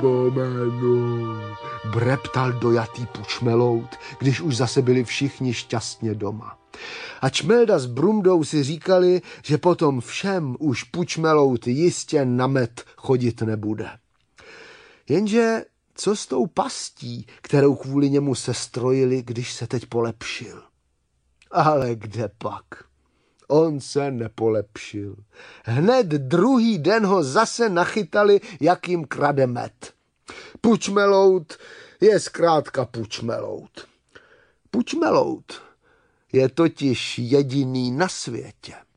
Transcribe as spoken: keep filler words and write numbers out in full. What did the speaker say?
pomenu, breptal dojatý Pučmelout, když už zase byli všichni šťastně doma. A Čmelda s Brumdou si říkali, že potom všem už Pučmelout jistě na med chodit nebude. Jenže co s tou pastí, kterou kvůli němu sestrojili, když se teď polepšil? Ale kde pak? On se nepolepšil. Hned druhý den ho zase nachytali, jak jim krade med. Pučmelout je zkrátka Pučmelout. Pučmelout je totiž jediný na světě.